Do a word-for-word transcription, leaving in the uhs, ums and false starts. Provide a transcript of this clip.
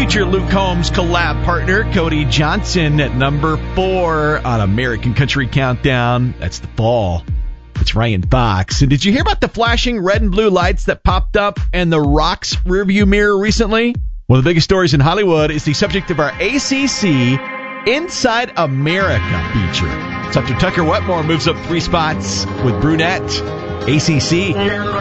Future Luke Combs collab partner Cody Johnson at number four on American Country Countdown. That's the fall. It's Ryan Fox. And did you hear about the flashing red and blue lights that popped up in the Rock's rearview mirror recently? One of the biggest stories in Hollywood is the subject of our A C C Inside America feature. It's after Tucker Wetmore moves up three spots with Brunette. A C C.